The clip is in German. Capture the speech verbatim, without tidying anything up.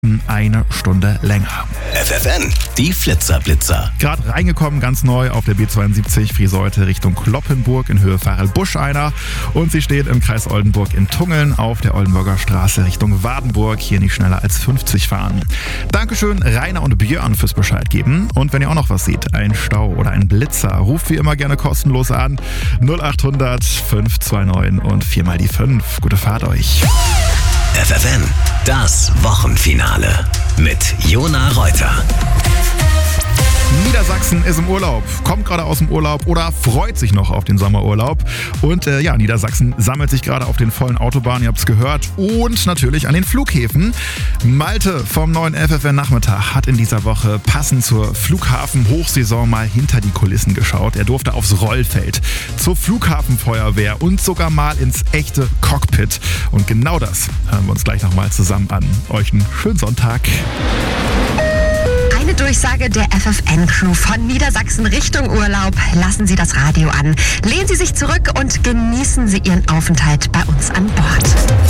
eine Stunde länger. F F N, die Flitzer-Blitzer. Gerade reingekommen, ganz neu auf der B zweiundsiebzig Friseute Richtung Kloppenburg in Höhe Farel-Buscheiner. Und sie steht im Kreis Oldenburg in Tungeln auf der Oldenburger Straße Richtung Wardenburg. Hier nicht schneller als fünfzig fahren. Dankeschön Rainer und Björn fürs Bescheid geben. Und wenn ihr auch noch was seht, ein Stau oder ein Blitzer, ruft wie immer gerne kostenlos an. null acht hundert fünf zwei neun und viermal die fünf. Gute Fahrt euch. F F N, das Wochenfinale mit Jona Reuter. Niedersachsen ist im Urlaub, kommt gerade aus dem Urlaub oder freut sich noch auf den Sommerurlaub. Und äh, ja, Niedersachsen sammelt sich gerade auf den vollen Autobahnen, ihr habt es gehört, und natürlich an den Flughäfen. Malte vom neuen F F N-Nachmittag hat in dieser Woche passend zur Flughafen-Hochsaison mal hinter die Kulissen geschaut. Er durfte aufs Rollfeld, zur Flughafenfeuerwehr und sogar mal ins echte Cockpit. Und genau das hören wir uns gleich nochmal zusammen an. Euch einen schönen Sonntag. Eine Durchsage der F F N-Crew von Niedersachsen Richtung Urlaub. Lassen Sie das Radio an, lehnen Sie sich zurück und genießen Sie Ihren Aufenthalt bei uns an Bord.